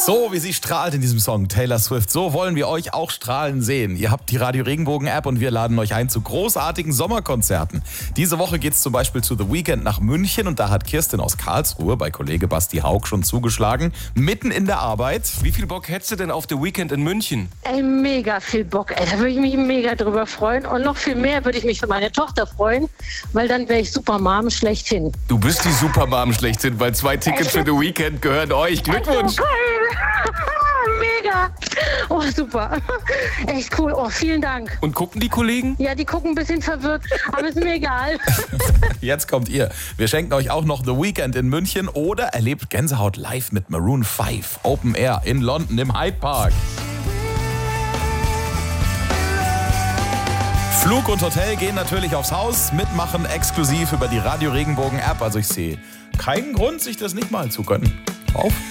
So wie sie strahlt in diesem Song, Taylor Swift, so wollen wir euch auch strahlen sehen. Ihr habt die Radio Regenbogen App und wir laden euch ein zu großartigen Sommerkonzerten. Diese Woche geht's zum Beispiel zu The Weeknd nach München und da hat Kirsten aus Karlsruhe bei Kollege Basti Haug schon zugeschlagen, mitten in der Arbeit. Wie viel Bock hättest du denn auf The Weeknd in München? Ey, mega viel Bock. Ey, da würde ich mich mega drüber freuen und noch viel mehr würde ich mich für meine Tochter freuen, weil dann wäre ich Supermom schlechthin. Du bist die Supermom schlechthin, weil 2 Tickets für The Weeknd gehören euch. Glückwunsch! Mega! Oh, super. Echt cool. Oh, vielen Dank. Und gucken die Kollegen? Ja, die gucken ein bisschen verwirrt, aber ist mir egal. Jetzt kommt ihr. Wir schenken euch auch noch The Weeknd in München oder erlebt Gänsehaut live mit Maroon 5 Open Air in London im Hyde Park. Flug und Hotel gehen natürlich aufs Haus. Mitmachen exklusiv über die Radio Regenbogen App. Also ich sehe keinen Grund, sich das nicht mal zu gönnen. Auf